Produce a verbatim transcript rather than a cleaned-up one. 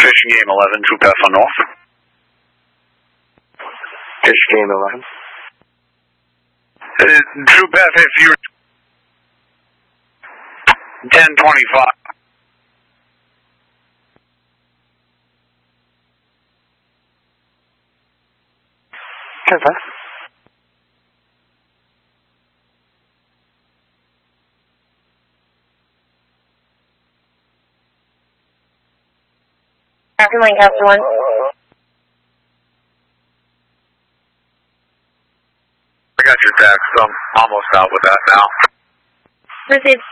Fishing Game eleven, True Path on North. Fish Game eleven. Uh, True Path, if you're ten twenty-five. ten five. Captain Lancaster one. I got your text, so I'm almost out with that now. Received.